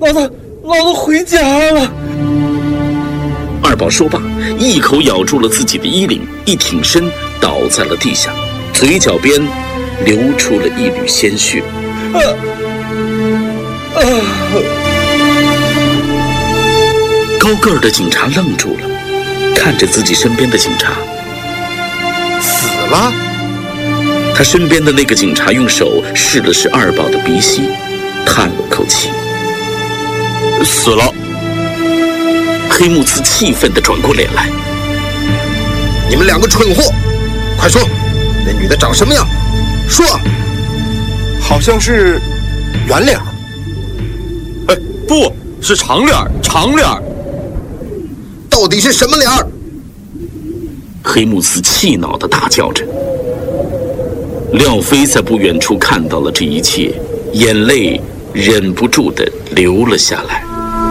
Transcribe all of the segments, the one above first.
老子回家了。 二宝说罢，一口咬住了自己的衣领，一挺身倒在了地下，嘴角边流出了一缕鲜血。高个儿的警察愣住了，看着自己身边的警察。 死了？ 他身边的那个警察用手试了试二宝的鼻息，叹了口气。 死了。 黑木子气愤地转过脸来： 你们两个蠢货，快说，那女的长什么样？说。好像是圆脸。 哎，不是长脸，长脸。 到底是什么脸？ 黑木子气恼地大叫着。廖飞在不远处看到了这一切，眼泪忍不住地流了下来。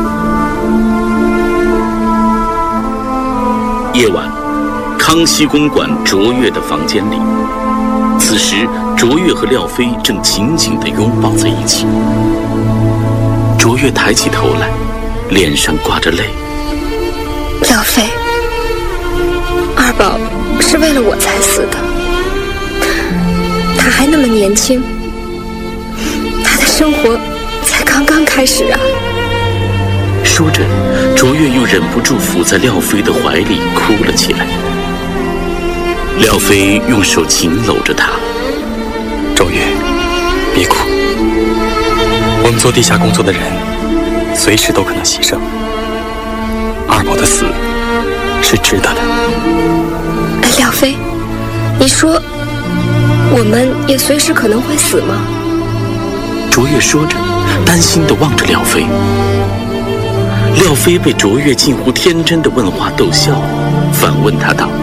夜晚，康熙公馆卓越的房间里，此时卓越和廖飞正紧紧地拥抱在一起。卓越抬起头来，脸上挂着泪。 廖飞，二宝是为了我才死的，他还那么年轻，他的生活才刚刚开始啊。 说着，卓越又忍不住伏在廖飞的怀里哭了起来。廖飞用手紧搂着他。 卓越，别哭，我们做地下工作的人随时都可能牺牲，二宝的死是值得的。 廖飞，你说我们也随时可能会死吗？ 卓越说着，担心地望着廖飞。廖飞被卓越近乎天真的问话逗笑了，反问他道：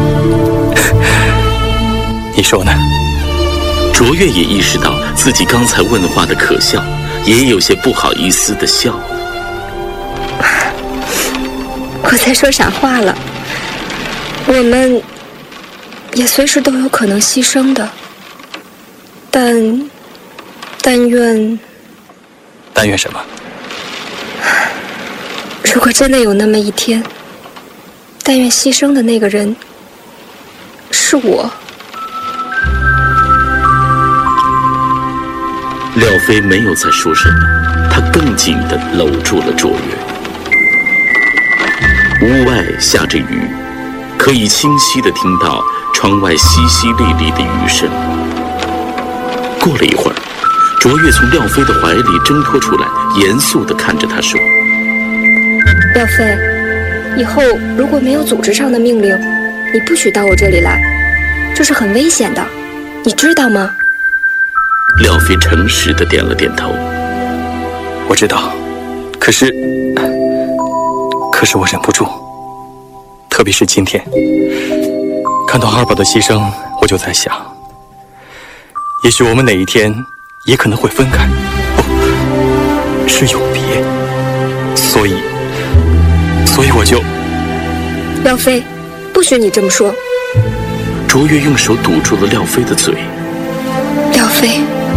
你说呢？ 卓越也意识到自己刚才问话的可笑，也有些不好意思地笑了。 我在说傻话了，我们也随时都有可能牺牲的，但愿什么？ 如果真的有那么一天，但愿牺牲的那个人是我。 廖飞没有再说什么，他更紧地搂住了卓越。屋外下着雨，可以清晰地听到窗外淅淅沥沥的雨声。过了一会儿，卓越从廖飞的怀里挣脱出来，严肃地看着他说： 廖飞，以后如果没有组织上的命令，你不许到我这里来，这是很危险的，你知道吗？ 廖飞诚实地点了点头。 我知道，可是我忍不住，特别是今天看到二宝的牺牲，我就在想，也许我们哪一天也可能会分开，不是永别，所以我就…… 廖飞，不许你这么说。 卓越用手堵住了廖飞的嘴。 廖飞，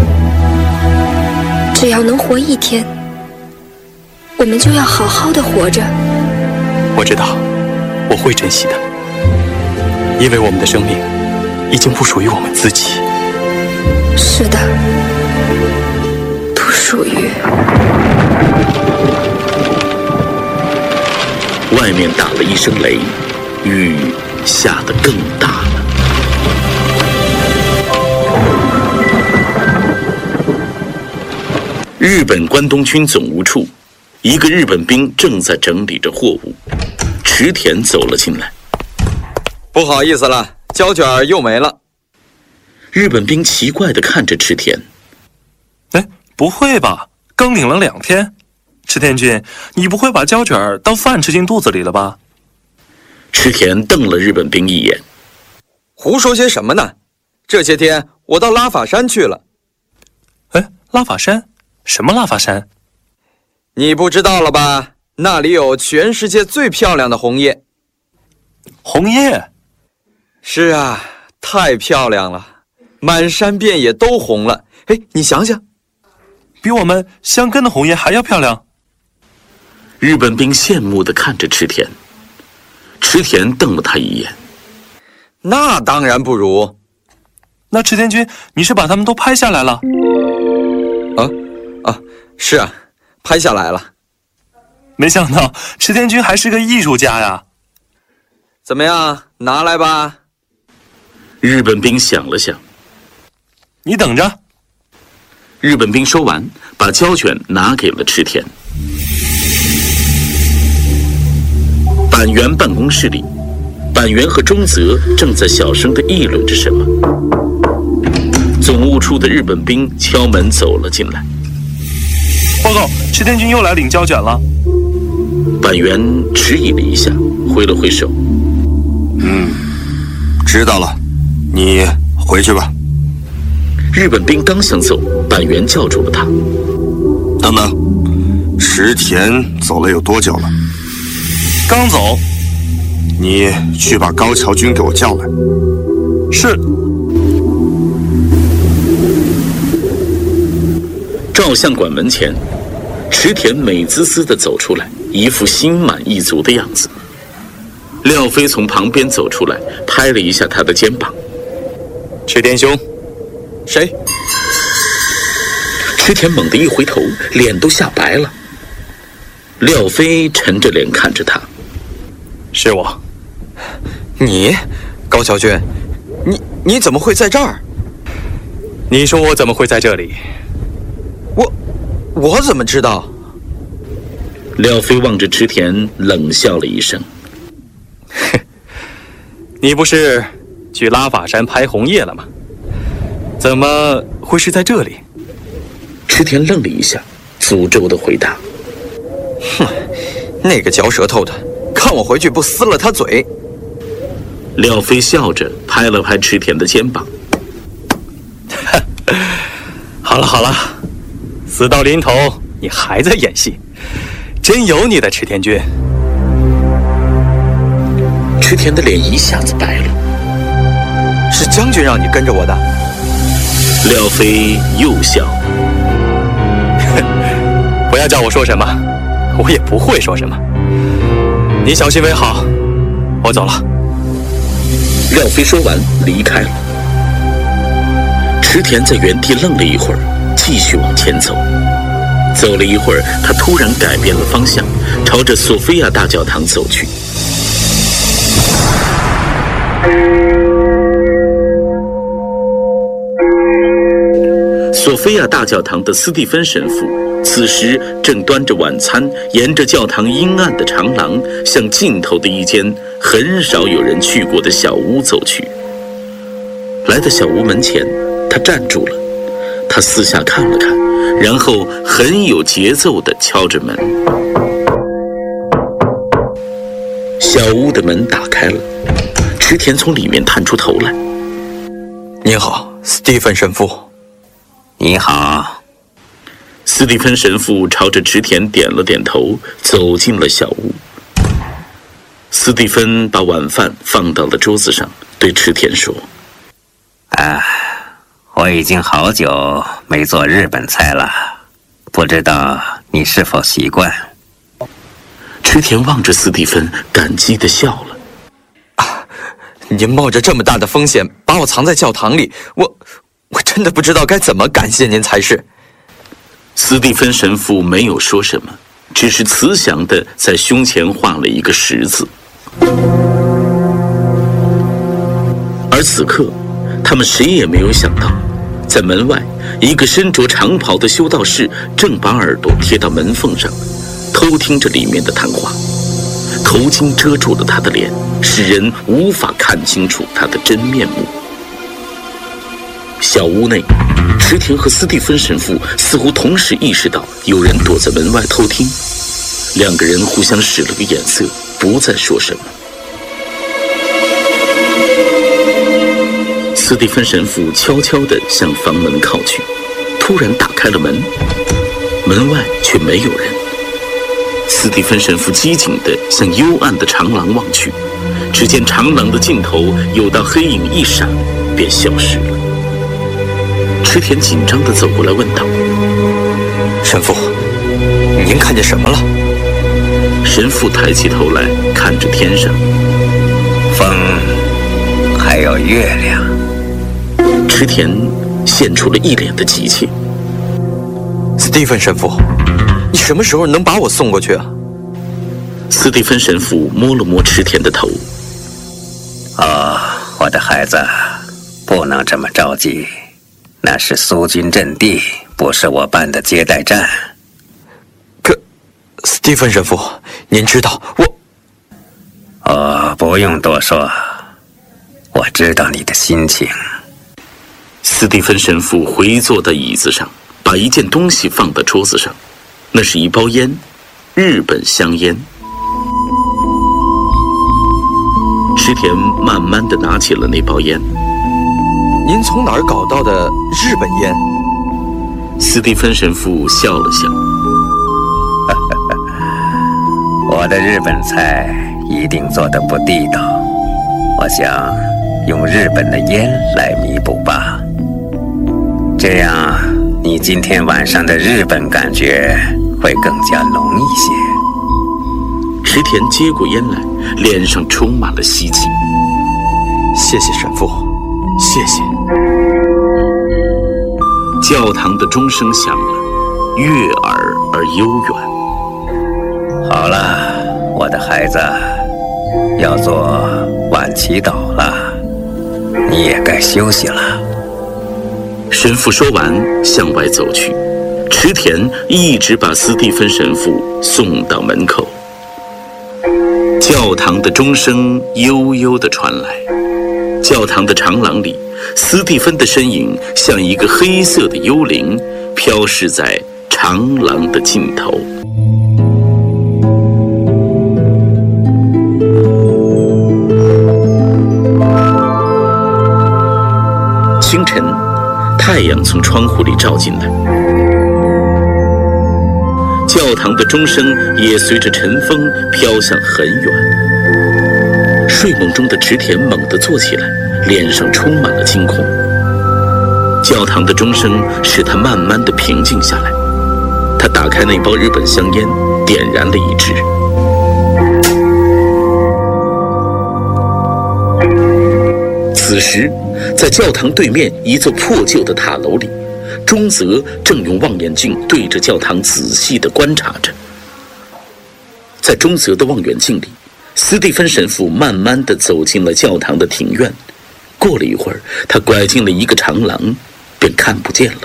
只要能活一天，我们就要好好的活着。 我知道，我会珍惜的，因为我们的生命已经不属于我们自己。 是的，不属于。 外面打了一声雷，雨下得更大了。日本关东军总务处，一个日本兵正在整理着货物。池田走了进来。 不好意思了，胶卷又没了。 日本兵奇怪地看着池田。 哎，不会吧？刚领了2天，池田君，你不会把胶卷当饭吃进肚子里了吧？ 池田瞪了日本兵一眼。 胡说些什么呢？这些天我到拉法山去了。 哎，拉法山？什么拉法山？ 你不知道了吧？那里有全世界最漂亮的红叶。 红叶？ 是啊，太漂亮了，满山遍野都红了。哎，你想想， 比我们香根的红叶还要漂亮？ 日本兵羡慕地看着池田，池田瞪了他一眼。 那当然不如。 那池田君，你是把他们都拍下来了？ 是啊，拍下来了。 没想到池田君还是个艺术家呀！ 怎么样，拿来吧。 日本兵想了想， 你等着。 日本兵说完，把胶卷拿给了池田。板垣办公室里，板垣和中泽正在小声地议论着什么。总务处的日本兵敲门走了进来。 报告，池田君又来领胶卷了。 板垣迟疑了一下，挥了挥手。 知道了，你回去吧。 日本兵刚想走，板垣叫住了他。 等等，池田走了有多久了？ 刚走。 你去把高桥君给我叫来。 是。 照相馆门前，池田美滋滋地走出来，一副心满意足的样子。廖飞从旁边走出来，拍了一下他的肩膀。 池田兄。 谁？ 池田猛地一回头，脸都吓白了。廖飞沉着脸看着他。 是我。 你，高桥君，你怎么会在这儿？ 你说我怎么会在这里？ 我怎么知道？ 廖飞望着池田，冷笑了一声。 你不是去拉法山拍红叶了吗？怎么会是在这里？ 池田愣了一下，诅咒地回答： 哼，那个嚼舌头的，看我回去不撕了他嘴。 廖飞笑着拍了拍池田的肩膀。 好了好了，死到临头你还在演戏，真有你的，池田君。 池田的脸一下子白了。 是将军让你跟着我的。 廖飞又笑。 不要叫我说什么，我也不会说什么。你小心为好，我走了。 廖飞说完离开了。池田在原地愣了一会儿，继续往前走。走了一会儿，他突然改变了方向，朝着索菲亚大教堂走去。索菲亚大教堂的斯蒂芬神父此时正端着晚餐，沿着教堂阴暗的长廊向尽头的一间很少有人去过的小屋走去。来到小屋门前，他站住了，他四下看了看，然后很有节奏地敲着门。小屋的门打开了，池田从里面探出头来。 您好，斯蒂芬神父。 你好。 斯蒂芬神父朝着池田点了点头，走进了小屋。斯蒂芬把晚饭放到了桌子上，对池田说： 我已经好久没做日本菜了，不知道你是否习惯。 池田望着斯蒂芬，感激地笑了。 您冒着这么大的风险把我藏在教堂里，我真的不知道该怎么感谢您才是。 斯蒂芬神父没有说什么，只是慈祥地在胸前画了一个十字。而此刻，他们谁也没有想到，在门外，一个身着长袍的修道士正把耳朵贴到门缝上，偷听着里面的谈话。头巾遮住了他的脸，使人无法看清楚他的真面目。小屋内，池田和斯蒂芬神父似乎同时意识到有人躲在门外偷听，两个人互相使了个眼色，不再说什么。斯蒂芬神父悄悄地向房门靠去，突然打开了门，门外却没有人。斯蒂芬神父机警地向幽暗的长廊望去，只见长廊的尽头有道黑影一闪，便消失了。池田紧张地走过来问道： 神父，您看见什么了？ 神父抬起头来看着天上， 风，还有月亮。 池田现出了一脸的急切。 斯蒂芬神父，你什么时候能把我送过去啊？ 斯蒂芬神父摸了摸池田的头。 我的孩子，不能这么着急，那是苏军阵地，不是我办的接待站。 可，斯蒂芬神父，您知道不用多说，我知道你的心情。 斯蒂芬神父回坐在椅子上，把一件东西放到桌子上，那是一包烟，日本香烟。池田慢慢地拿起了那包烟。 您从哪儿搞到的日本烟？ 斯蒂芬神父笑了笑。 我的日本菜一定做得不地道，我想用日本的烟来弥补吧。这样，你今天晚上的日本感觉会更加浓一些。 池田接过烟来，脸上充满了希冀。 谢谢神父，谢谢。 教堂的钟声响了，悦耳而悠远。 好了，我的孩子，要做晚祈祷了，你也该休息了。 神父说完，向外走去。池田一直把斯蒂芬神父送到门口。教堂的钟声悠悠地传来，教堂的长廊里，斯蒂芬的身影像一个黑色的幽灵，飘逝在长廊的尽头。清晨，太阳从窗户里照进来，教堂的钟声也随着晨风飘向很远。睡梦中的池田猛地坐起来，脸上充满了惊恐。教堂的钟声使他慢慢地平静下来。他打开那包日本香烟，点燃了一支。此时，在教堂对面一座破旧的塔楼里，中泽正用望远镜对着教堂仔细地观察着。在中泽的望远镜里，斯蒂芬神父慢慢地走进了教堂的庭院。过了一会儿，他拐进了一个长廊，便看不见了。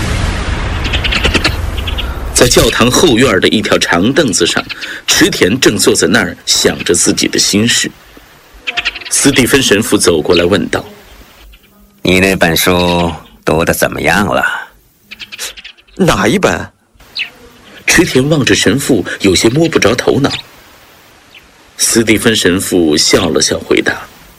在教堂后院的一条长凳子上，池田正坐在那儿想着自己的心事。斯蒂芬神父走过来问道：“ 你那本书读得怎么样了？” 哪一本？ 池田望着神父，有些摸不着头脑。斯蒂芬神父笑了笑，回答：“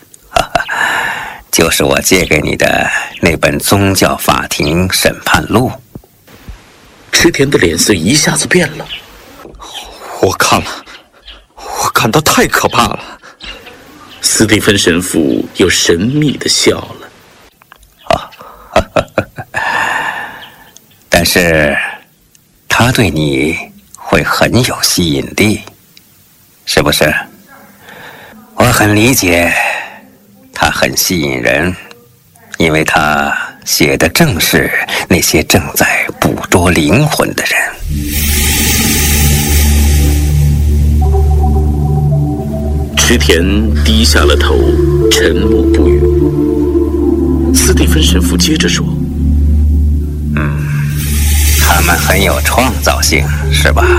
就是我借给你的那本宗教法庭审判录。” 池田的脸色一下子变了。 我看了，我感到太可怕了。 斯蒂芬神父又神秘地笑了。 但是他对你会很有吸引力，是不是？我很理解，他很吸引人，因为他写的正是那些正在捕捉灵魂的人。 池田低下了头，沉默不语。斯蒂芬神父接着说：“ 他们很有创造性，是吧？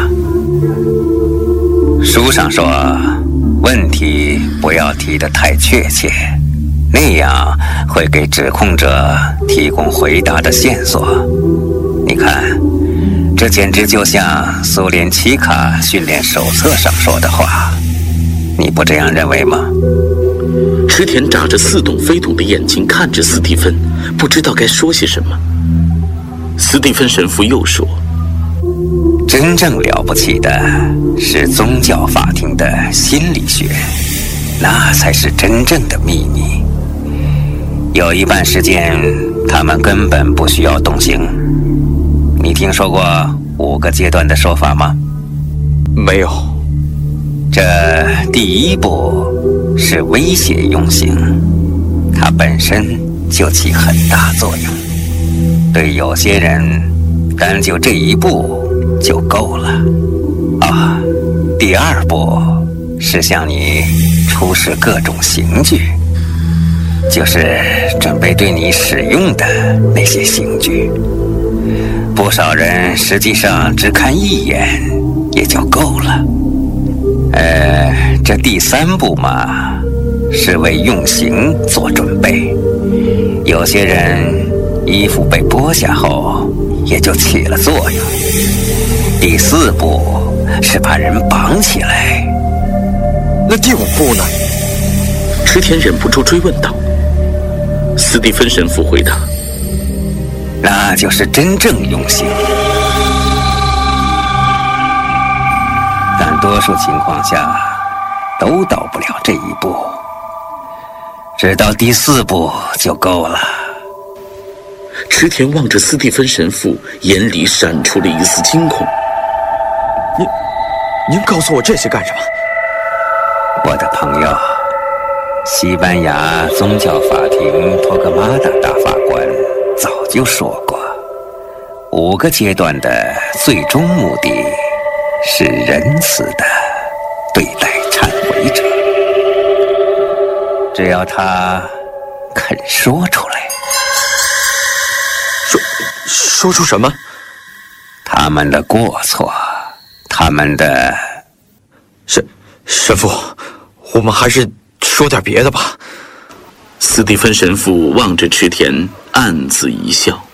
书上说，问题不要提得太确切，那样会给指控者提供回答的线索。你看，这简直就像苏联奇卡训练手册上说的话，你不这样认为吗？” 池田眨着似懂非懂的眼睛看着斯蒂芬，不知道该说些什么。斯蒂芬神父又说：“ 真正了不起的是宗教法庭的心理学，那才是真正的秘密。有一半时间，他们根本不需要动刑。你听说过5个阶段的说法吗？ 没有。 这第一步是威胁用刑，它本身就起很大作用。对有些人，单就这一步就够了。啊，第二步是向你出示各种刑具，就是准备对你使用的那些刑具。不少人实际上只看一眼也就够了。这第三步嘛，是为用刑做准备。有些人衣服被剥下后也就起了作用。第四步是把人绑起来。 那第五步呢？ 池田忍不住追问道。斯蒂芬神父回答： 那就是真正用刑。但多数情况下都到不了这一步，只到第四步就够了。 池田望着斯蒂芬神父，眼里闪出了一丝惊恐。 您告诉我这些干什么？ 我的朋友，西班牙宗教法庭托格玛达大法官早就说过，5个阶段的最终目的是仁慈的对待忏悔者，只要他肯说出来。 说出什么？ 他们的过错，他们的…… 神父，我们还是说点别的吧。 斯蒂芬神父望着池田，暗自一笑。